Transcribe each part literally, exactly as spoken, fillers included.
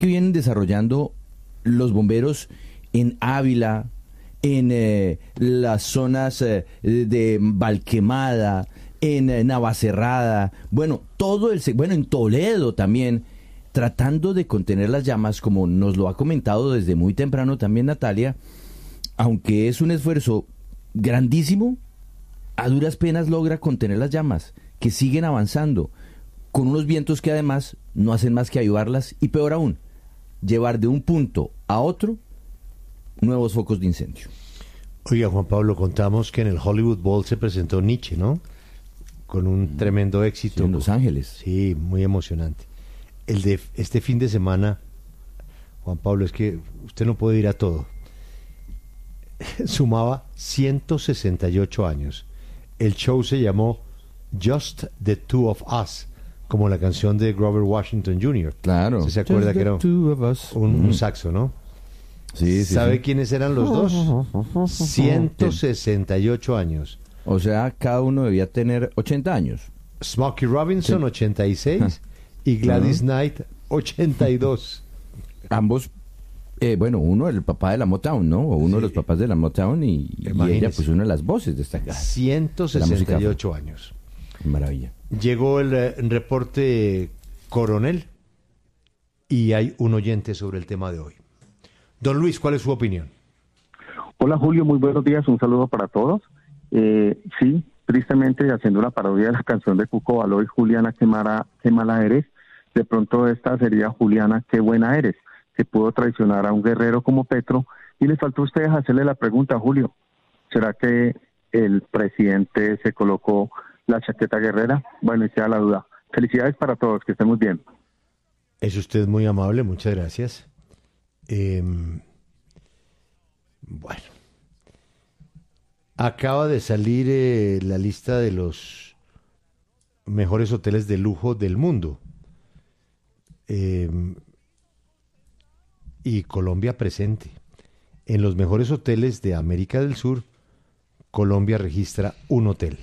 que vienen desarrollando los bomberos en Ávila, en eh, las zonas eh, de Valquemada, en eh, Navacerrada, bueno, todo el bueno, en Toledo también, tratando de contener las llamas, como nos lo ha comentado desde muy temprano también Natalia, aunque es un esfuerzo grandísimo, a duras penas logra contener las llamas, que siguen avanzando, con unos vientos que además no hacen más que ayudarlas, y peor aún, llevar de un punto a otro nuevos focos de incendio. Oiga, Juan Pablo, contamos que en el Hollywood Bowl se presentó Nietzsche, ¿no? Con un tremendo éxito. Sí, en Los Ángeles. Sí, muy emocionante. El de este fin de semana, Juan Pablo, es que usted no puede ir a todo. Sumaba ciento sesenta y ocho años. El show se llamó Just the Two of Us, como la canción de Grover Washington junior Claro. ¿Usted se acuerda Just que era un, un saxo, no? Sí, sí. ¿Sabe sí. quiénes eran los dos? ciento sesenta y ocho años. O sea, cada uno debía tener ochenta años. Smokey Robinson, Sí. ochenta y seis, y Gladys Knight, ochenta y dos. Ambos, eh, bueno, uno el papá de la Motown, ¿no? O uno Sí. de los papás de la Motown y, y Imagínese. ella, pues, una de las voces de esta casa. ciento sesenta y ocho años. Maravilla. Llegó el eh, reporte Coronel y hay un oyente sobre el tema de hoy. Don Luis, ¿cuál es su opinión? Hola Julio, muy buenos días, un saludo para todos. Eh, sí, tristemente haciendo una parodia de la canción de Cuco Valor, Juliana, qué, mara, qué mala eres, de pronto esta sería Juliana, qué buena eres, que pudo traicionar a un guerrero como Petro, y les faltó a ustedes hacerle la pregunta, Julio, ¿será que el presidente se colocó la chaqueta guerrera? Bueno, y queda la duda. Felicidades para todos, que estemos bien. Es usted muy amable, muchas gracias. Eh, bueno, acaba de salir eh, la lista de los mejores hoteles de lujo del mundo. Eh, y Colombia presente. En los mejores hoteles de América del Sur, Colombia registra un hotel.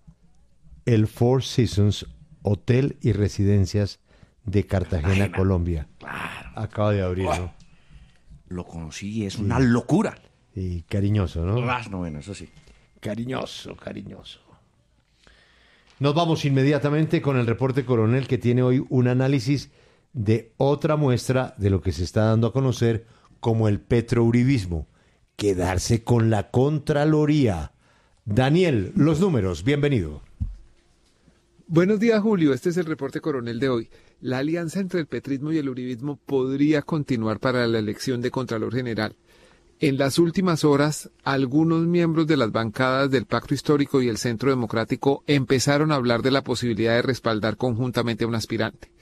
El Four Seasons Hotel y Residencias de Cartagena, Cartagena. Colombia. Claro. Acaba de abrir, Oh, ¿no? Lo conocí, es una locura. Y cariñoso, ¿no? Las novenas, eso sí. Cariñoso, cariñoso. Nos vamos inmediatamente con el reporte Coronel, que tiene hoy un análisis de otra muestra de lo que se está dando a conocer como el petrouribismo. Quedarse con la Contraloría. Daniel, los números, bienvenido. Buenos días, Julio. Este es el reporte Coronel de hoy. La alianza entre el petrismo y el uribismo podría continuar para la elección de Contralor General. En las últimas horas, algunos miembros de las bancadas del Pacto Histórico y el Centro Democrático empezaron a hablar de la posibilidad de respaldar conjuntamente a un aspirante.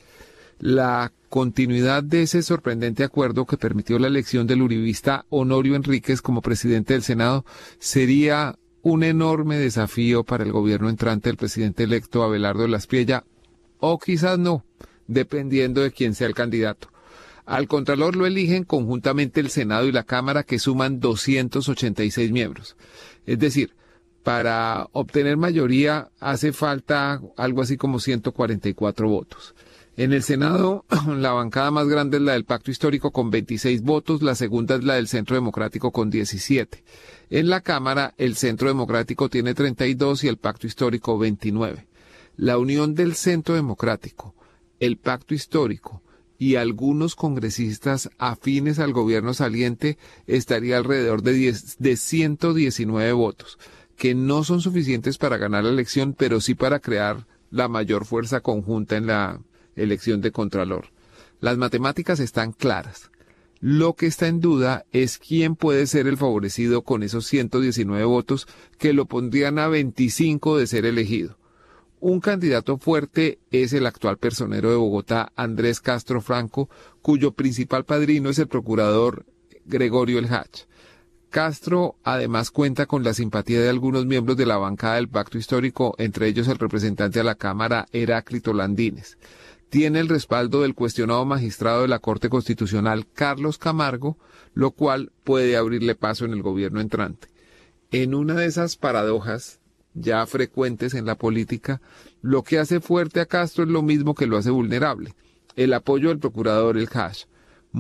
La continuidad de ese sorprendente acuerdo que permitió la elección del uribista Honorio Enríquez como presidente del Senado sería un enorme desafío para el gobierno entrante del presidente electo Abelardo de la Espriella, o quizás no, dependiendo de quién sea el candidato. Al Contralor lo eligen conjuntamente el Senado y la Cámara, que suman doscientos ochenta y seis miembros. Es decir, para obtener mayoría hace falta algo así como ciento cuarenta y cuatro votos. En el Senado, la bancada más grande es la del Pacto Histórico con veintiséis votos, la segunda es la del Centro Democrático con diecisiete. En la Cámara, el Centro Democrático tiene treinta y dos y el Pacto Histórico veintinueve. La unión del Centro Democrático, el Pacto Histórico y algunos congresistas afines al gobierno saliente estaría alrededor de, diez, de ciento diecinueve votos, que no son suficientes para ganar la elección, pero sí para crear la mayor fuerza conjunta en la elección de Contralor. Las matemáticas están claras. Lo que está en duda es quién puede ser el favorecido con esos ciento diecinueve votos que lo pondrían a veinticinco de ser elegido. Un candidato fuerte es el actual personero de Bogotá, Andrés Castro Franco, cuyo principal padrino es el procurador Gregorio El Hach. Castro además cuenta con la simpatía de algunos miembros de la bancada del Pacto Histórico, entre ellos el representante a la Cámara Heráclito Landines. Tiene el respaldo del cuestionado magistrado de la Corte Constitucional, Carlos Camargo, lo cual puede abrirle paso en el gobierno entrante. En una de esas paradojas ya frecuentes en la política, lo que hace fuerte a Castro es lo mismo que lo hace vulnerable: el apoyo del procurador El Hach.